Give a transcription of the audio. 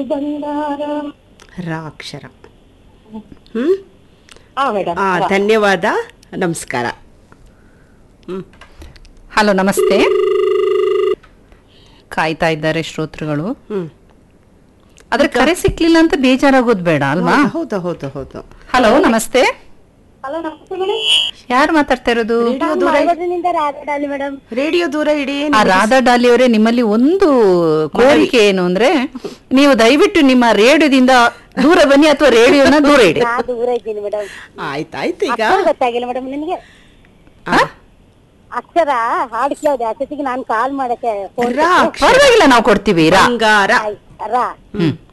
ಬಂಗಾರ. ರಾ ಅಕ್ಷರ. ಹ್ಮ್. ಮೇಡಮ್. ಧನ್ಯವಾದ, ನಮಸ್ಕಾರ. ಹಲೋ, ನಮಸ್ತೆ. ಕಾಯ್ತಾ ಇದ್ದಾರೆ ಶ್ರೋತೃಗಳು. ಆದ್ರೆ ಕರೆ ಸಿಕ್ಲಿಲ್ಲ ಅಂತ ಬೇಜಾರಾಗೋದು ಬೇಡ ಅಲ್ವಾ? ಹೌದು ಹೌದು ಹೌದು. ಹಲೋ, ನಮಸ್ತೆ. ಹಲೋ, ನಮಸ್ತೆ ಮೇಡಮ್. ಯಾರು ಮಾತಾಡ್ತಾ ಇರೋದು? ರೇಡಿಯೋ ದೂರ ಇಡಿ. ರಾಧಾ ಡಾಲಿ ಅವರೇ, ನಿಮ್ಮಲ್ಲಿ ಒಂದು ಕೋರಿಕೆ ಏನು ಅಂದ್ರೆ, ನೀವು ದಯವಿಟ್ಟು ನಿಮ್ಮ ರೇಡಿಯೋದಿಂದ ದೂರ ಬನ್ನಿ ಅಥವಾ ರೇಡಿಯೋನ ದೂರ ಇಡಿ. ದೂರ ಇದ್ದೀನಿ ಮೇಡಮ್. ಆಯ್ತಾಯ್ತು. ಈಗ ಗೊತ್ತಾಗಿಲ್ಲ ಮೇಡಮ್ ನಿಮಗೆ ಅಕ್ಷರ ಹಾಡು ಕೇಳಿದೆ, ಅಷ್ಟೊತ್ತಿಗೆ ನಾನು ಕಾಲ್ ಮಾಡಕ್ಕೆ ಪರವಾಗಿಲ್ಲ, ನಾವು ಕೊಡ್ತೀವಿ. ಬಂಗಾರ. ರಾ.